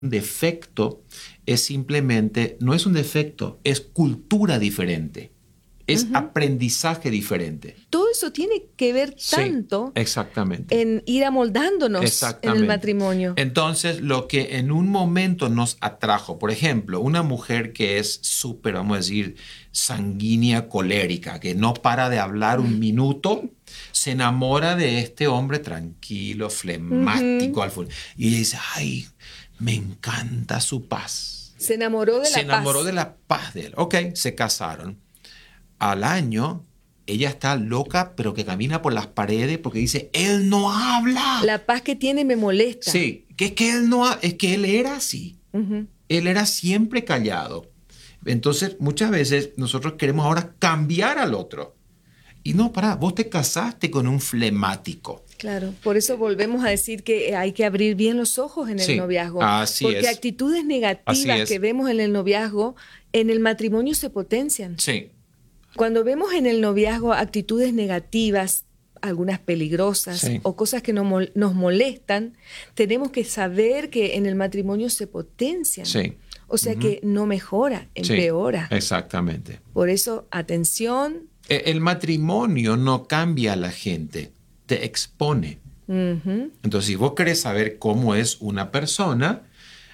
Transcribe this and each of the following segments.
defecto es simplemente, no es un defecto, es cultura diferente, es aprendizaje diferente. Todo eso tiene que ver tanto exactamente. en ir amoldándonos en el matrimonio. Entonces, lo que en un momento nos atrajo, por ejemplo, una mujer que es súper, vamos a decir, sanguínea, colérica, que no para de hablar un minuto, se enamora de este hombre tranquilo, flemático, y ella dice, ay, me encanta su paz. Se enamoró de la paz. Se enamoró de la paz de él. Ok, se casaron. Al año, ella está loca, pero que camina por las paredes porque dice, él no habla. La paz que tiene me molesta. Sí, que es que él no, es que él era así. Él era siempre callado. Entonces, muchas veces nosotros queremos ahora cambiar al otro. Y no, pará, vos te casaste con un flemático. Claro, por eso volvemos a decir que hay que abrir bien los ojos en el noviazgo. Así porque es. actitudes negativas que vemos en el noviazgo, en el matrimonio se potencian. Sí. Cuando vemos en el noviazgo actitudes negativas, algunas peligrosas o cosas que nos molestan, tenemos que saber que en el matrimonio se potencian. Sí. O sea que no mejora, empeora. Sí, exactamente. Por eso, atención. El matrimonio no cambia a la gente, te expone. Entonces, si vos querés saber cómo es una persona,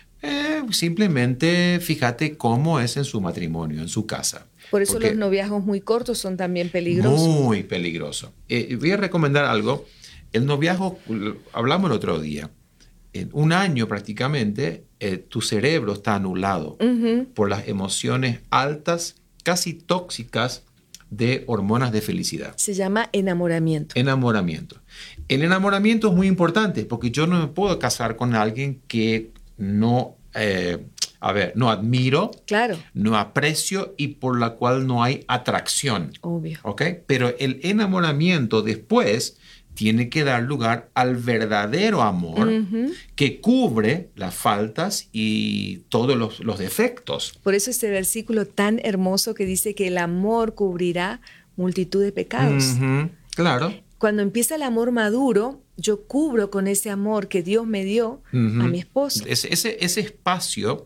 simplemente fíjate cómo es en su matrimonio, en su casa. Por eso los noviazgos muy cortos son también peligrosos. Muy peligrosos. Voy a recomendar algo. El noviazgo, hablamos el otro día, en un año prácticamente, tu cerebro está anulado por las emociones altas, casi tóxicas, de hormonas de felicidad. Se llama enamoramiento. Enamoramiento. El enamoramiento es muy importante porque yo no me puedo casar con alguien que no... no admiro, no aprecio y por la cual no hay atracción. Obvio. ¿Okay? Pero el enamoramiento después tiene que dar lugar al verdadero amor que cubre las faltas y todos los defectos. Por eso ese versículo tan hermoso que dice que el amor cubrirá multitud de pecados. Claro. Cuando empieza el amor maduro, yo cubro con ese amor que Dios me dio a mi esposo. Ese espacio,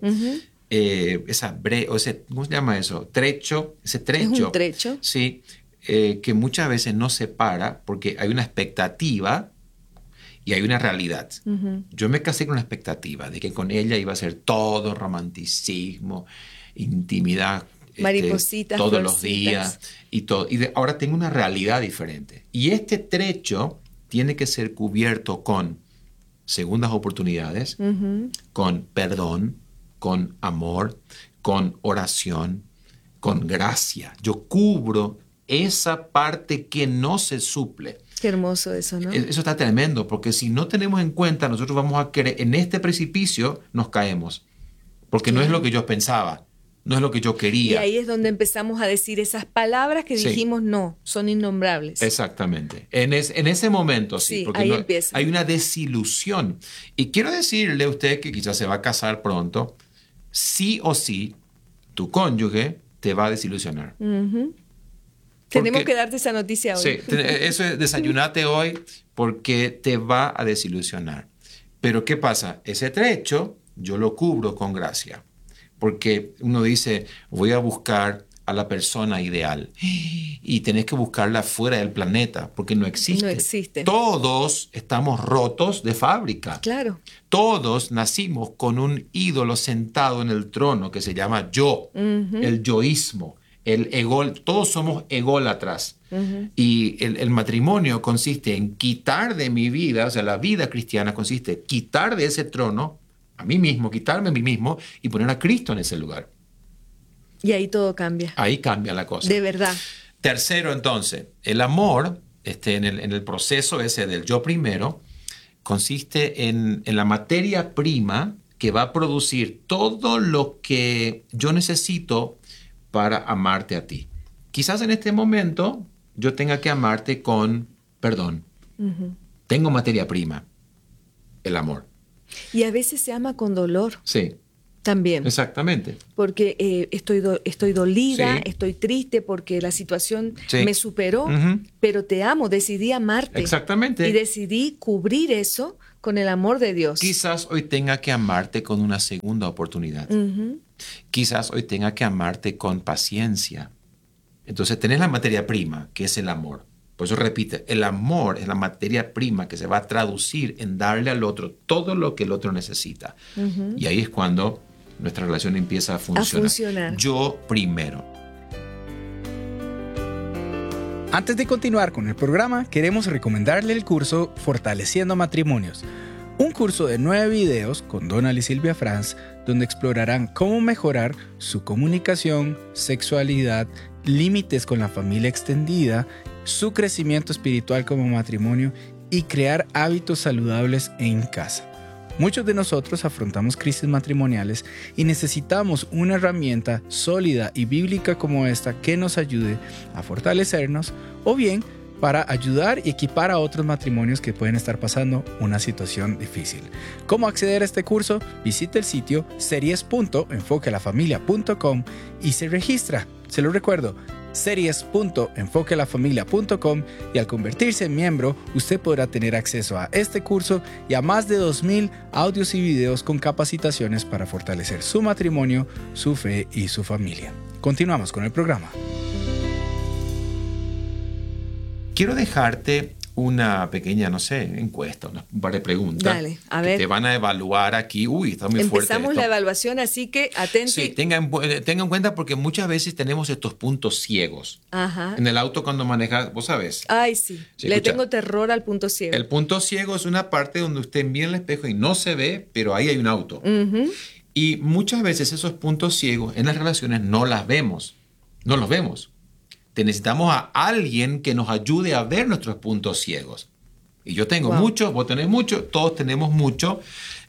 ¿cómo se llama eso? Trecho. Es un trecho. Sí, que muchas veces no se para porque hay una expectativa y hay una realidad. Yo me casé con una expectativa de que con ella iba a ser todo romanticismo, intimidad, maripositas, todos los días y todo. Ahora tengo una realidad diferente. Y este trecho tiene que ser cubierto con segundas oportunidades, con perdón, con amor, con oración, con gracia. Yo cubro esa parte que no se suple. Qué hermoso eso, ¿no? Eso está tremendo, porque si no tenemos en cuenta, nosotros vamos a querer, en este precipicio nos caemos, porque no es lo que yo pensaba. No es lo que yo quería. Y ahí es donde empezamos a decir esas palabras que dijimos no, son innombrables. Exactamente. En ese momento, sí. Porque ahí empieza. Hay una desilusión. Y quiero decirle a usted que quizás se va a casar pronto, sí o sí, tu cónyuge te va a desilusionar. Tenemos que darte esa noticia hoy. Sí, eso es desayunate hoy porque te va a desilusionar. Pero ¿qué pasa? Ese trecho yo lo cubro con gracia. Porque uno dice, voy a buscar a la persona ideal. Y tenés que buscarla fuera del planeta, porque no existe. No existe. Todos estamos rotos de fábrica. Claro. Todos nacimos con un ídolo sentado en el trono que se llama yo, el yoísmo, el ego. Todos somos ególatras. Y el matrimonio consiste en quitar de mi vida, o sea, la vida cristiana consiste en quitar de ese trono a mí mismo, quitarme a mí mismo y poner a Cristo en ese lugar. Y ahí todo cambia. Ahí cambia la cosa. De verdad. Tercero, entonces, el amor, en el proceso ese del yo primero, consiste en la materia prima que va a producir todo lo que yo necesito para amarte a ti. Quizás en este momento yo tenga que amarte con perdón. Tengo materia prima, el amor. Y a veces se ama con dolor. Sí. También. Exactamente. Porque estoy dolida, Sí. estoy triste porque la situación me superó, pero te amo, decidí amarte. Exactamente. Y decidí cubrir eso con el amor de Dios. Quizás hoy tenga que amarte con una segunda oportunidad. Quizás hoy tenga que amarte con paciencia. Entonces tenés la materia prima, que es el amor. Por eso repite, el amor es la materia prima que se va a traducir en darle al otro todo lo que el otro necesita. Y ahí es cuando nuestra relación empieza a funcionar. Yo primero. Antes de continuar con el programa, queremos recomendarle el curso Fortaleciendo Matrimonios. Un curso de 9 videos con Donald y Silvia Franz, donde explorarán cómo mejorar su comunicación, sexualidad, límites con la familia extendida, su crecimiento espiritual como matrimonio y crear hábitos saludables en casa. Muchos de nosotros afrontamos crisis matrimoniales y necesitamos una herramienta sólida y bíblica como esta que nos ayude a fortalecernos o bien para ayudar y equipar a otros matrimonios que pueden estar pasando una situación difícil. ¿Cómo acceder a este curso? Visite el sitio series.enfoquealafamilia.com y se registra. Se lo recuerdo, series.enfoquealafamilia.com, y al convertirse en miembro, usted podrá tener acceso a este curso y a más de 2,000 audios y videos con capacitaciones para fortalecer su matrimonio, su fe y su familia. Continuamos con el programa. Quiero dejarte una pequeña, encuesta, un par de preguntas. Dale, a ver. Que te van a evaluar aquí. Uy, está muy fuerte. Empezamos la evaluación, así que atento. Sí, tenga en cuenta porque muchas veces tenemos estos puntos ciegos. Ajá. En el auto cuando manejas, vos sabés. Ay, sí. Le tengo terror al punto ciego. El punto ciego es una parte donde usted mira el espejo y no se ve, pero ahí hay un auto. Y muchas veces esos puntos ciegos en las relaciones no los vemos. Necesitamos a alguien que nos ayude a ver nuestros puntos ciegos. Y yo tengo mucho, vos tenés mucho, todos tenemos mucho.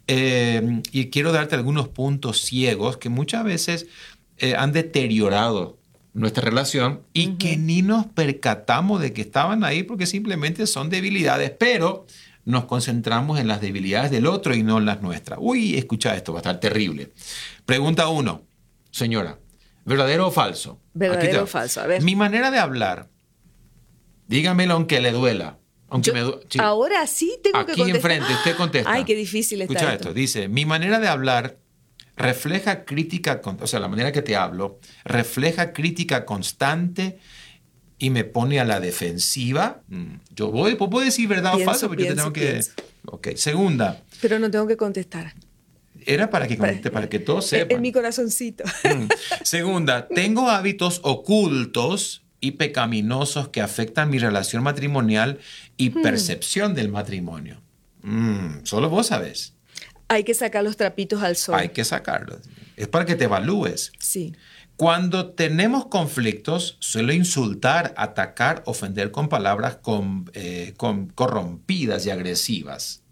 Y quiero darte algunos puntos ciegos que muchas veces han deteriorado nuestra relación y que ni nos percatamos de que estaban ahí porque simplemente son debilidades, pero nos concentramos en las debilidades del otro y no en las nuestras. Uy, escucha esto, va a estar terrible. Pregunta 1, señora. ¿Verdadero o falso? Verdadero o falso, a ver. Mi manera de hablar, dígamelo aunque le duela. Sí. Ahora sí tengo que contestar. Aquí enfrente, usted contesta. Ay, qué difícil está Escucha esto. Dice, mi manera de hablar refleja crítica, la manera que te hablo, refleja crítica constante y me pone a la defensiva. Puedo decir verdad o falso, pero yo tengo que... Ok, segunda. Pero no tengo que contestar. Era para que todos sepan. En mi corazoncito. Segunda, tengo hábitos ocultos y pecaminosos que afectan mi relación matrimonial y percepción del matrimonio. Solo vos sabés. Hay que sacar los trapitos al sol. Hay que sacarlos. Es para que te evalúes. Sí. Cuando tenemos conflictos, suelo insultar, atacar, ofender con palabras corrompidas y agresivas.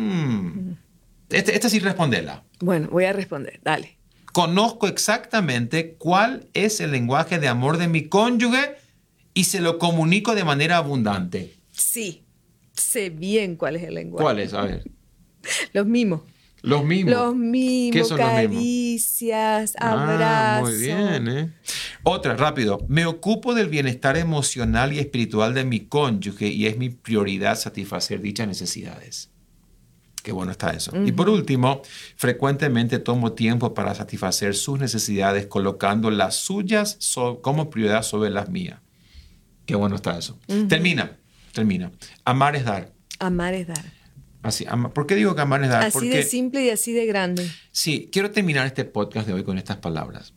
Esta sí respondela. Bueno, voy a responder. Dale. Conozco exactamente cuál es el lenguaje de amor de mi cónyuge y se lo comunico de manera abundante. Sí, sé bien cuál es el lenguaje. ¿Cuál es? A ver. Los mimos. Los mimos. Los mimos, ¿Qué son caricias, los mimos? abrazos. Muy bien, ¿eh? Otra, rápido. Me ocupo del bienestar emocional y espiritual de mi cónyuge y es mi prioridad satisfacer dichas necesidades. Qué bueno está eso. Y por último, frecuentemente tomo tiempo para satisfacer sus necesidades colocando las suyas como prioridad sobre las mías. Qué bueno está eso. Termina. Amar es dar. Amar es dar. Así, ¿por qué digo que amar es dar? Así de simple y así de grande. Sí, quiero terminar este podcast de hoy con estas palabras.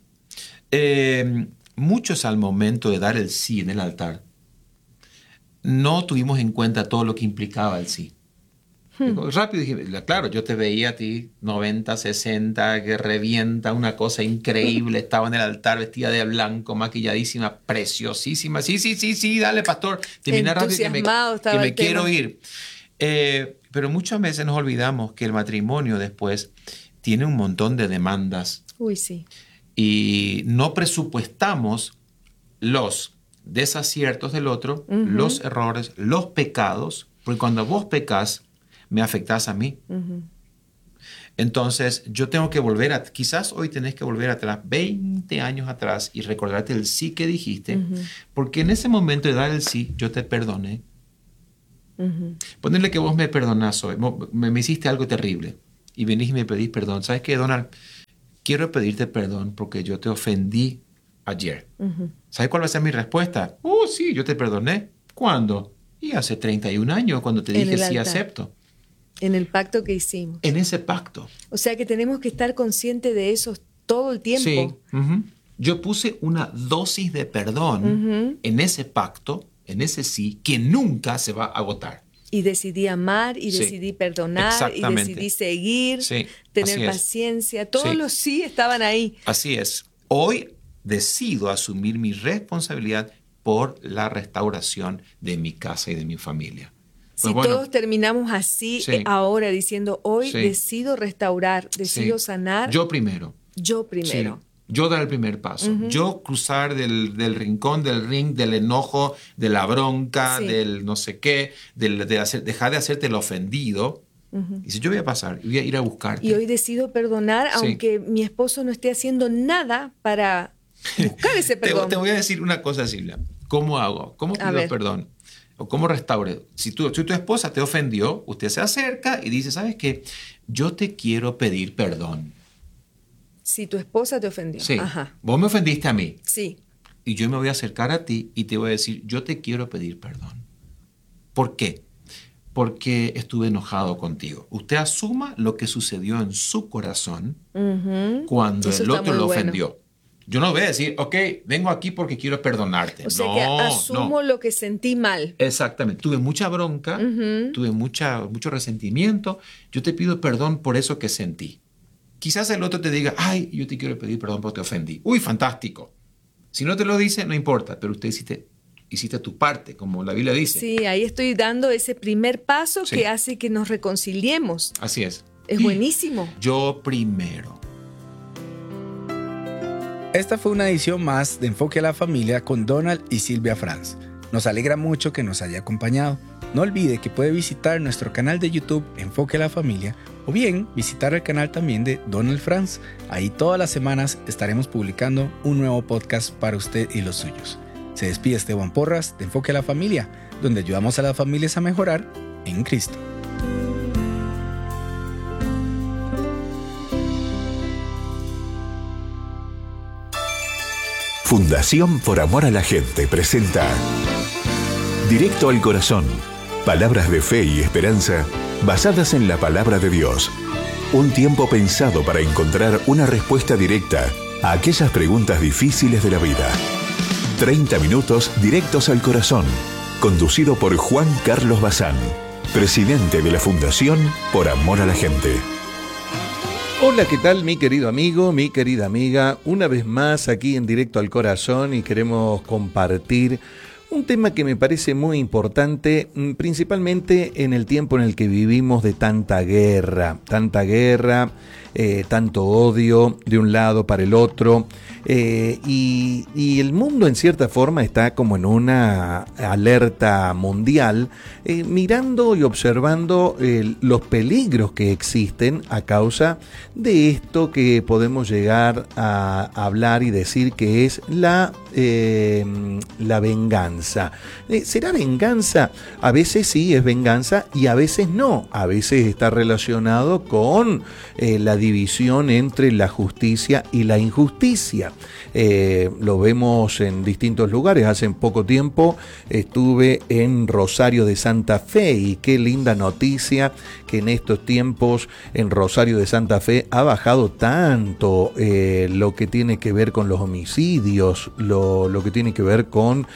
Muchos al momento de dar el sí en el altar, no tuvimos en cuenta todo lo que implicaba el sí. Rápido dije, claro, yo te veía a ti 90, 60, que revienta una cosa increíble, estaba en el altar vestida de blanco, maquilladísima, preciosísima. Sí, dale, pastor, termina rápido que me quiero ir. Pero muchas veces nos olvidamos que el matrimonio después tiene un montón de demandas. Uy, sí. Y no presupuestamos los desaciertos del otro, los errores, los pecados, porque cuando vos pecás, me afectás a mí. Entonces, yo tengo que quizás hoy tenés que volver atrás, 20 años atrás, y recordarte el sí que dijiste, porque en ese momento de dar el sí, yo te perdoné. Ponerle que vos me perdonás hoy, me hiciste algo terrible y venís y me pedís perdón. ¿Sabes qué, Donald? Quiero pedirte perdón porque yo te ofendí ayer. ¿Sabes cuál va a ser mi respuesta? Sí, yo te perdoné. ¿Cuándo? Y hace 31 años cuando te dije sí, acepto. En el pacto que hicimos. En ese pacto. O sea que tenemos que estar conscientes de eso todo el tiempo. Sí. Yo puse una dosis de perdón en ese pacto, en ese sí, que nunca se va a agotar. Y decidí amar, y decidí perdonar, y decidí seguir, tener paciencia. Todos los sí estaban ahí. Así es. Hoy decido asumir mi responsabilidad por la restauración de mi casa y de mi familia. Si todos terminamos así ahora diciendo, hoy decido restaurar, decido sanar. Yo primero. Sí. Yo dar el primer paso. Yo cruzar del rincón, del ring, del enojo, de la bronca, del no sé qué, dejar de hacerte el ofendido. Y si yo voy a pasar, voy a ir a buscarte. Y hoy decido perdonar, aunque mi esposo no esté haciendo nada para buscar ese perdón. Te voy a decir una cosa, Silvia. ¿Cómo hago? ¿Cómo pido perdón? ¿O cómo restaure? Si tu esposa te ofendió, usted se acerca y dice, ¿sabes qué? Yo te quiero pedir perdón. Si tu esposa te ofendió. Sí. Vos me ofendiste a mí. Sí. Y yo me voy a acercar a ti y te voy a decir, yo te quiero pedir perdón. ¿Por qué? Porque estuve enojado contigo. Usted asuma lo que sucedió en su corazón cuando el otro lo ofendió. Yo no voy a decir, ok, vengo aquí porque quiero perdonarte. O sea que asumo lo que sentí mal. Exactamente. Tuve mucha bronca, tuve mucho resentimiento. Yo te pido perdón por eso que sentí. Quizás el otro te diga, ay, yo te quiero pedir perdón porque te ofendí. Uy, fantástico. Si no te lo dice, no importa, pero usted hiciste tu parte, como la Biblia dice. Sí, ahí estoy dando ese primer paso que hace que nos reconciliemos. Así es. Es buenísimo. Yo primero. Esta fue una edición más de Enfoque a la Familia con Donald y Silvia Franz. Nos alegra mucho que nos haya acompañado. No olvide que puede visitar nuestro canal de YouTube Enfoque a la Familia o bien visitar el canal también de Donald Franz. Ahí todas las semanas estaremos publicando un nuevo podcast para usted y los suyos. Se despide Esteban Porras de Enfoque a la Familia, donde ayudamos a las familias a mejorar en Cristo. Fundación Por Amor a la Gente presenta Directo al Corazón. Palabras de fe y esperanza basadas en la palabra de Dios. Un tiempo pensado para encontrar una respuesta directa a aquellas preguntas difíciles de la vida. 30 minutos directos al corazón. Conducido por Juan Carlos Bazán, presidente de la Fundación Por Amor a la Gente. Hola, ¿qué tal mi querido amigo, mi querida amiga? Una vez más aquí en Directo al Corazón y queremos compartir un tema que me parece muy importante, principalmente en el tiempo en el que vivimos de tanta guerra, tanto odio de un lado para el otro, y el mundo en cierta forma está como en una alerta mundial, mirando y observando los peligros que existen a causa de esto que podemos llegar a hablar y decir que es la venganza. ¿Será venganza? A veces sí es venganza y a veces no. A veces está relacionado con la división entre la justicia y la injusticia. Lo vemos en distintos lugares. Hace poco tiempo estuve en Rosario de Santa Fe y qué linda noticia que en estos tiempos en Rosario de Santa Fe ha bajado tanto lo que tiene que ver con los homicidios, lo que tiene que ver con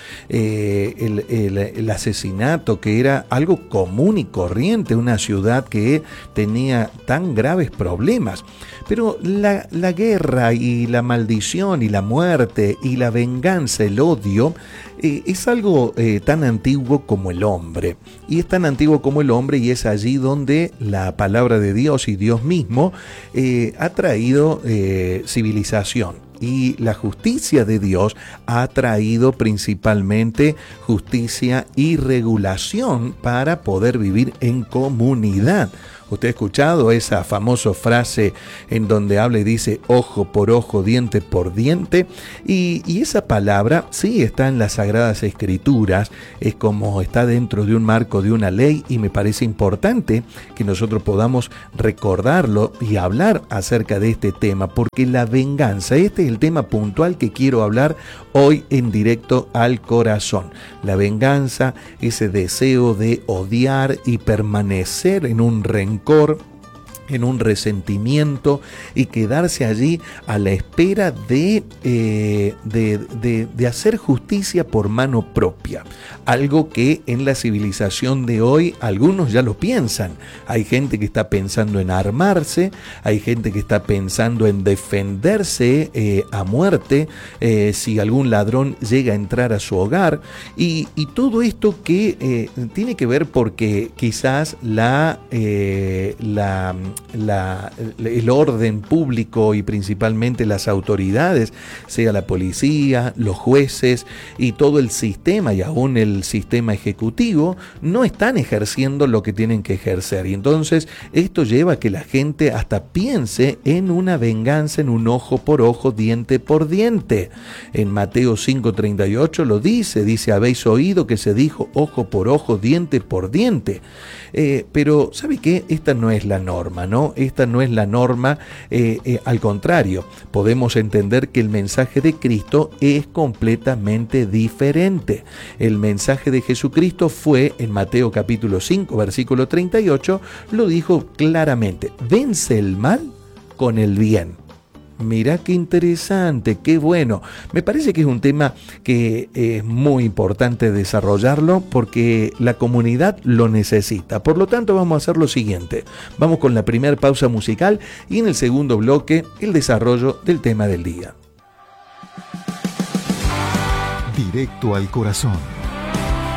el asesinato, que era algo común y corriente, una ciudad que tenía tan graves problemas. Pero la guerra y la maldición y la muerte y la venganza, el odio, es algo tan antiguo como el hombre. Y es tan antiguo como el hombre y es allí donde la palabra de Dios y Dios mismo ha traído civilización. Y la justicia de Dios ha traído principalmente justicia y regulación para poder vivir en comunidad. Usted ha escuchado esa famosa frase en donde habla y dice ojo por ojo, diente por diente, y esa palabra sí está en las Sagradas Escrituras, es como está dentro de un marco de una ley, y me parece importante que nosotros podamos recordarlo y hablar acerca de este tema, porque la venganza, este es el tema puntual que quiero hablar hoy en Directo al Corazón. La venganza, ese deseo de odiar y permanecer en un rencor, en un resentimiento, y quedarse allí a la espera de hacer justicia por mano propia. Algo que en la civilización de hoy algunos ya lo piensan. Hay gente que está pensando en armarse, hay gente que está pensando en defenderse a muerte si algún ladrón llega a entrar a su hogar, y todo esto que tiene que ver porque quizás el orden público y principalmente las autoridades, sea la policía, los jueces y todo el sistema, y aún el sistema ejecutivo, no están ejerciendo lo que tienen que ejercer. Y entonces esto lleva a que la gente hasta piense en una venganza, en un ojo por ojo, diente por diente. En Mateo 5:38 lo dice, habéis oído que se dijo ojo por ojo, diente por diente. Pero ¿sabe qué? Esta no es la norma, ¿no? Esta no es la norma, al contrario, podemos entender que el mensaje de Cristo es completamente diferente. El mensaje de Jesucristo fue, en Mateo capítulo 5, versículo 38, lo dijo claramente: vence el mal con el bien. Mirá qué interesante, qué bueno. Me parece que es un tema que es muy importante desarrollarlo porque la comunidad lo necesita. Por lo tanto, vamos a hacer lo siguiente. Vamos con la primera pausa musical y en el segundo bloque el desarrollo del tema del día. Directo al corazón.